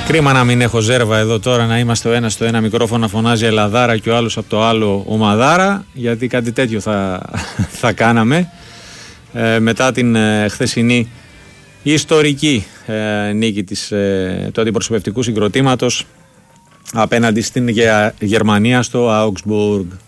Κρίμα να μην έχω Ζέρβα εδώ τώρα, να είμαστε ο ένας στο ένα μικρόφωνο να φωνάζει Ελλαδάρα και ο άλλος από το άλλο Ομαδάρα, γιατί κάτι τέτοιο θα κάναμε μετά την χθεσινή ιστορική νίκη του αντιπροσωπευτικού συγκροτήματος απέναντι στην Γερμανία στο Augsburg.